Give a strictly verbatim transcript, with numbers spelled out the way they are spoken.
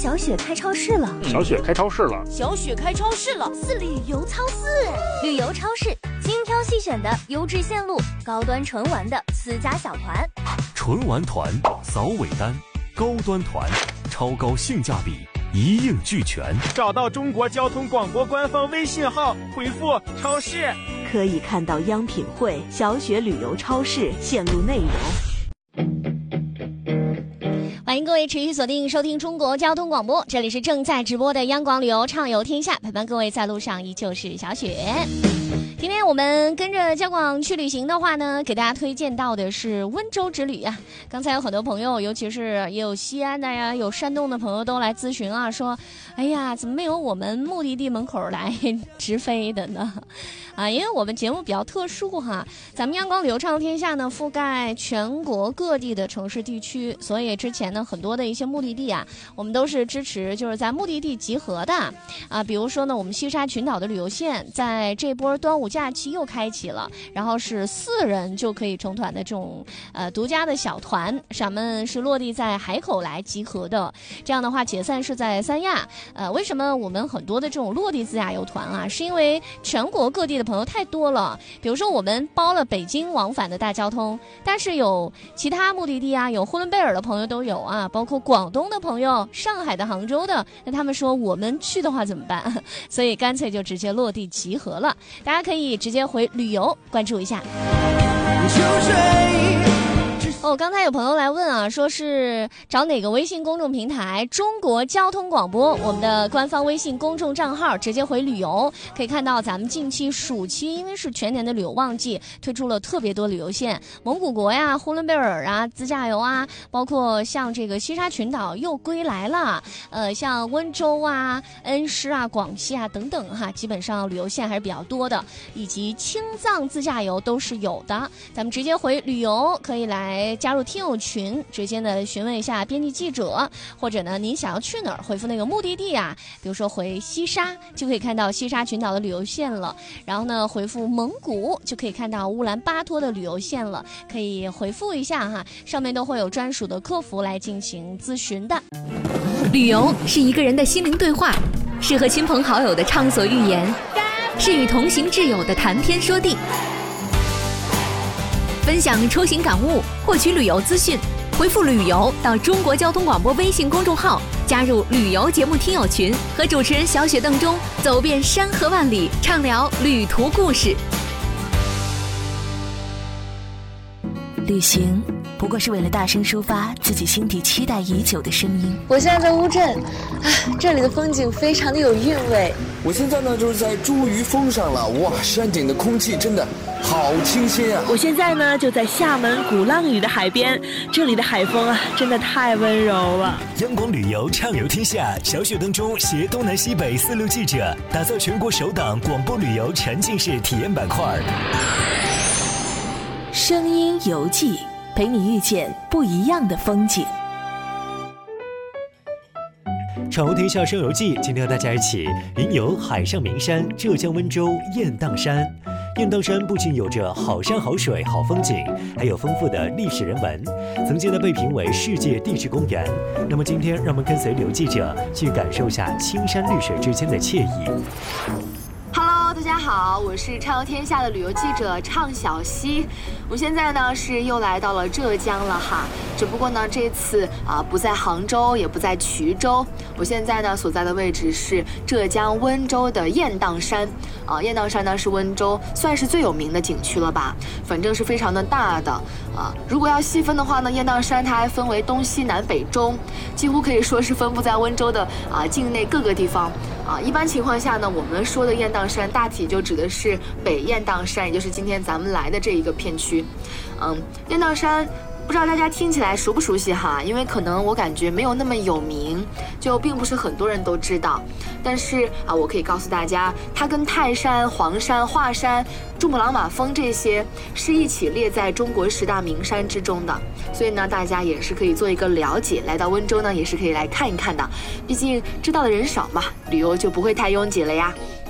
小雪开超市了， 小雪开超市了， 小雪开超市了， 是旅游超市，旅游超市，精挑细选的优质线路，高端纯玩的私家小团， 纯玩团扫尾单，高端团超高性价比，一应俱全。 找到中国交通广播官方微信号，回复超市， 可以看到央品汇、小雪旅游超市线路内容。 欢迎各位持续锁定收听中国交通广播，这里是正在直播的央广旅游畅游天下，陪伴各位在路上依旧是小雪。今天我们跟着交广去旅行的话呢，给大家推荐到的是温州之旅啊。刚才有很多朋友，尤其是也有西安的呀，有山东的朋友都来咨询啊，说哎呀，怎么没有我们目的地门口来直飞的呢？啊，因为我们节目比较特殊哈，咱们央广旅游畅游天下呢，覆盖全国各地的城市地区，所以之前呢很多的一些目的地啊，我们都是支持就是在目的地集合的啊。比如说呢，我们西沙群岛的旅游线在这波端午假期又开启了，然后是四人就可以成团的这种呃独家的小团，咱们是落地在海口来集合的。这样的话解散是在三亚。呃，为什么我们很多的这种落地自驾游团啊，是因为全国各地的朋友太多了。比如说我们包了北京往返的大交通，但是有其他目的地啊，有呼伦贝尔的朋友都有啊，包括广东的朋友、上海的、杭州的，那他们说我们去的话怎么办？所以干脆就直接落地集合了。大家可以直接回旅游关注一下。哦，刚才有朋友来问啊，说是找哪个微信公众平台？中国交通广播，我们的官方微信公众账号，直接回旅游，可以看到咱们近期暑期，因为是全年的旅游旺季，推出了特别多旅游线，蒙古国呀、呼伦贝尔啊、自驾游啊，包括像这个西沙群岛又归来了，呃，像温州啊、恩施啊、广西啊等等哈，基本上旅游线还是比较多的，以及青藏自驾游都是有的。咱们直接回旅游，可以来加入听友群，直接的询问一下编辑记者，或者呢您想要去哪儿，回复那个目的地啊，比如说回西沙就可以看到西沙群岛的旅游线了，然后呢回复蒙古就可以看到乌兰巴托的旅游线了，可以回复一下哈，上面都会有专属的客服来进行咨询的。 旅游是一个人的心灵对话，是和亲朋好友的畅所欲言，是与同行挚友的谈天说地。分享出行感悟，获取旅游资讯，回复旅游到中国交通广播微信公众号，加入旅游节目听友群，和主持人小雪邓中走遍山河万里，畅聊旅途故事。 旅行不过是为了大声抒发自己心底期待已久的声音。 我现在在乌镇，啊，这里的风景非常的有韵味。 我现在呢就是在茱萸峰上了，哇，山顶的空气真的好清新啊！ 我现在呢就在厦门鼓浪屿的海边，这里的海风啊真的太温柔了。 央广旅游畅游天下，小雪当中携东南西北四路记者，打造全国首档广播旅游沉浸式体验板块。 声音游记，陪你遇见不一样的风景。 畅游天下声游记，今天和大家一起云游海上名山浙江温州雁荡山。雁荡山不仅有着好山好水好风景，还有丰富的历史人文，曾经呢被评为世界地质公园。那么今天让我们跟随旅游记者去感受一下青山绿水之间的惬意。 Hello， 大家好，我是畅游天下的旅游记者畅小溪。我现在呢是又来到了浙江了哈，只不过呢这次啊、呃、不在杭州，也不在衢州，我现在呢所在的位置是浙江温州的雁荡山。啊、呃，雁荡山呢是温州算是最有名的景区了吧，反正是非常的大的啊、呃。如果要细分的话呢，雁荡山它还分为东西南北中，几乎可以说是分布在温州的啊、呃、境内各个地方。啊，一般情况下呢，我们说的雁荡山大体就指的是北雁荡山，也就是今天咱们来的这一个片区。嗯，雁荡山不知道大家听起来熟不熟悉哈？因为可能我感觉没有那么有名，就并不是很多人都知道。但是啊，我可以告诉大家，它跟泰山、黄山、华山、珠穆朗玛峰这些是一起列在中国十大名山之中的。所以呢，大家也是可以做一个了解，来到温州呢，也是可以来看一看的。毕竟知道的人少嘛，旅游就不会太拥挤了呀。